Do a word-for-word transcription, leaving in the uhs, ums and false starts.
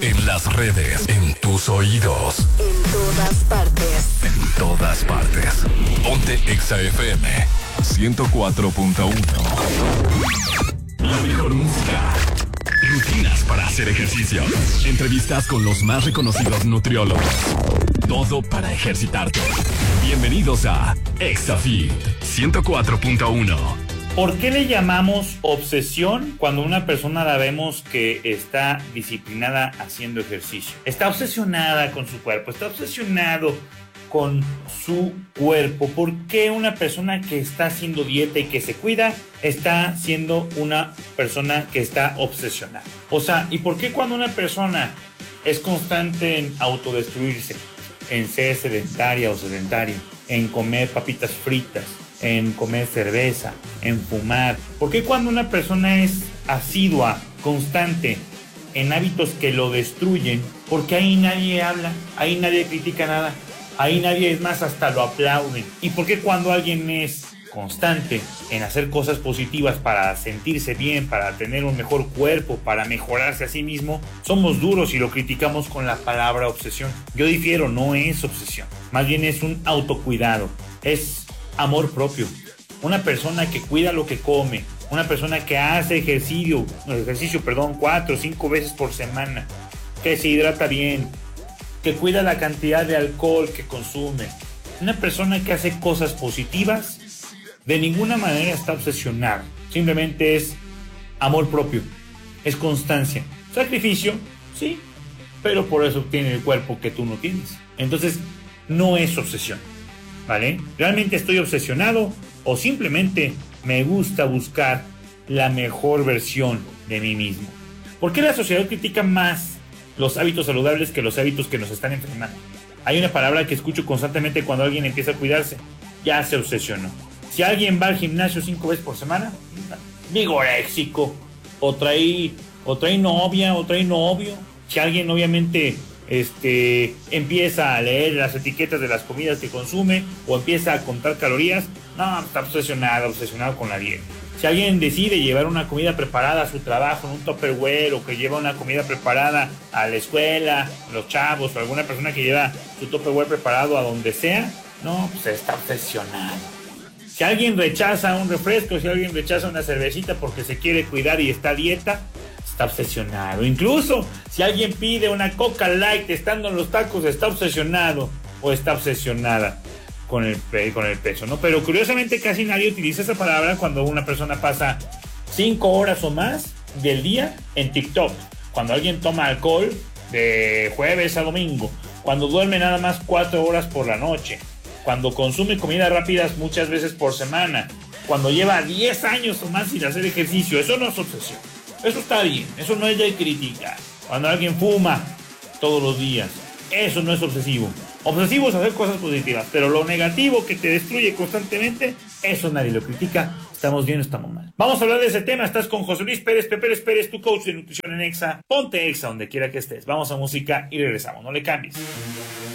En las redes, en tus oídos. En todas partes. En todas partes. Ponte Exa F M ciento cuatro punto uno. La mejor música. Rutinas para hacer ejercicio. Entrevistas con los más reconocidos nutriólogos. Todo para ejercitarte. Bienvenidos a Exa Fit ciento cuatro punto uno. ¿Por qué le llamamos obsesión cuando una persona la vemos que está disciplinada haciendo ejercicio? Está obsesionada con su cuerpo, está obsesionado con su cuerpo. ¿Por qué una persona que está haciendo dieta y que se cuida está siendo una persona que está obsesionada? O sea, ¿y por qué cuando una persona es constante en autodestruirse, en ser sedentaria o sedentario, en comer papitas fritas, en comer cerveza, en fumar? ¿Por qué cuando una persona es asidua, constante, en hábitos que lo destruyen, porque ahí nadie habla, ahí nadie critica nada, ahí nadie, es más, hasta lo aplauden? ¿Y por qué cuando alguien es constante en hacer cosas positivas para sentirse bien, para tener un mejor cuerpo, para mejorarse a sí mismo, somos duros y lo criticamos con la palabra obsesión? Yo difiero, no es obsesión, más bien es un autocuidado, es amor propio. Una persona que cuida lo que come, una persona que hace ejercicio, ejercicio, perdón, cuatro o cinco veces por semana, que se hidrata bien, que cuida la cantidad de alcohol que consume, una persona que hace cosas positivas, de ninguna manera está obsesionada. Simplemente es amor propio, es constancia, sacrificio, sí, pero por eso obtiene el cuerpo que tú no tienes. Entonces, no es obsesión, ¿vale? ¿Realmente estoy obsesionado o simplemente me gusta buscar la mejor versión de mí mismo? ¿Por qué la sociedad critica más los hábitos saludables que los hábitos que nos están enfermando? Hay una palabra que escucho constantemente cuando alguien empieza a cuidarse: ya se obsesionó. Si alguien va al gimnasio cinco veces por semana, vigoréxico, o trae, o trae novia, o trae novio. Si alguien obviamente este, empieza a leer las etiquetas de las comidas que consume, o empieza a contar calorías, no, está obsesionado, obsesionado con la dieta. Si alguien decide llevar una comida preparada a su trabajo en un Tupperware, o que lleva una comida preparada a la escuela, los chavos, o alguna persona que lleva su Tupperware preparado a donde sea, no, pues está obsesionado. Si alguien rechaza un refresco, si alguien rechaza una cervecita porque se quiere cuidar y está a dieta, está obsesionado. Incluso si alguien pide una Coca Light estando en los tacos, está obsesionado o está obsesionada con el, con el peso, ¿no? Pero curiosamente casi nadie utiliza esa palabra cuando una persona pasa cinco horas o más del día en TikTok, cuando alguien toma alcohol de jueves a domingo, cuando duerme nada más cuatro horas por la noche, cuando consume comidas rápidas muchas veces por semana, cuando lleva diez años o más sin hacer ejercicio. Eso no es obsesión, eso está bien, eso no es de crítica. Cuando alguien fuma todos los días, eso no es obsesivo. Obsesivo es hacer cosas positivas, pero lo negativo que te destruye constantemente, eso nadie lo critica. ¿Estamos bien o estamos mal? Vamos a hablar de ese tema. Estás con José Luis Pérez, Pepe Pérez Pérez, tu coach de nutrición en Exa. Ponte Exa donde quiera que estés. Vamos a música y regresamos, no le cambies.